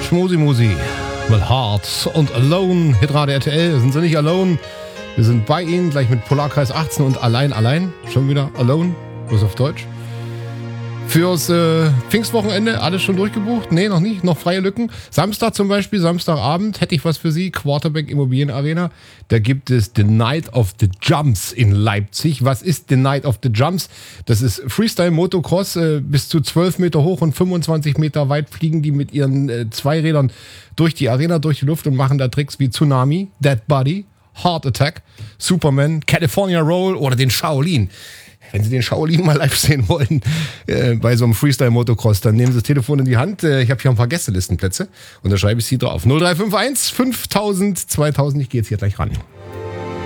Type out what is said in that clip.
Schmusi mit Heart und Alone. Hitradio RTL, sind Sie nicht alone? Wir sind bei Ihnen, gleich mit Polarkreis 18 und allein. Schon wieder alone, bloß auf Deutsch. Fürs Pfingstwochenende alles schon durchgebucht? Nee, noch nicht, noch freie Lücken. Samstag zum Beispiel, Samstagabend hätte ich was für Sie. Quarterback Immobilienarena. Da gibt es The Night of the Jumps in Leipzig. Was ist The Night of the Jumps? Das ist Freestyle Motocross, bis zu 12 Meter hoch und 25 Meter weit fliegen die mit ihren Zweirädern durch die Arena, durch die Luft und machen da Tricks wie Tsunami, Dead Body, Heart Attack, Superman, California Roll oder den Shaolin. Wenn Sie den Shaolin mal live sehen wollen, bei so einem Freestyle-Motocross, dann nehmen Sie das Telefon in die Hand. Ich habe hier ein paar Gästelistenplätze und da schreibe ich Sie drauf. 0351 5000 2000, ich gehe jetzt hier gleich ran.